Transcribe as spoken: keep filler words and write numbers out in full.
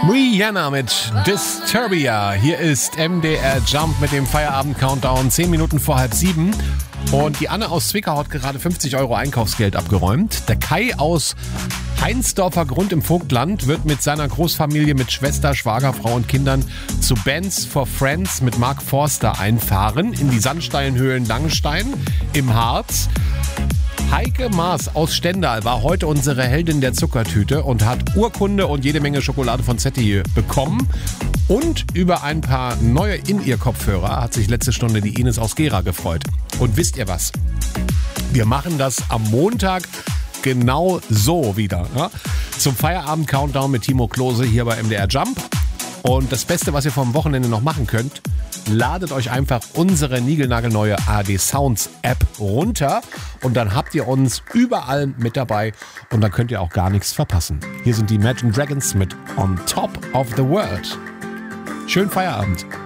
Rihanna mit Disturbia. Hier ist M D R Jump mit dem Feierabend-Countdown. Zehn Minuten vor halb sieben. Und die Anne aus Zwickau hat gerade fünfzig Euro Einkaufsgeld abgeräumt. Der Kai aus Heinsdorfer Grund im Vogtland wird mit seiner Großfamilie mit Schwester, Schwagerfrau und Kindern zu Bands for Friends mit Mark Forster einfahren in die Sandsteinhöhlen Langenstein im Harz. Heike Maas aus Stendal war heute unsere Heldin der Zuckertüte und hat Urkunde und jede Menge Schokolade von Zetti bekommen. Und über ein paar neue In-Ear-Kopfhörer hat sich letzte Stunde die Ines aus Gera gefreut. Und wisst ihr was? Wir machen das am Montag genau so wieder. Ja? Zum Feierabend-Countdown mit Timo Klose hier bei M D R Jump. Und das Beste, was ihr vom Wochenende noch machen könnt, ladet euch einfach unsere niegelnagelneue A R D Sounds App runter und dann habt ihr uns überall mit dabei und dann könnt ihr auch gar nichts verpassen. Hier sind die Imagine Dragons mit On Top of the World. Schönen Feierabend.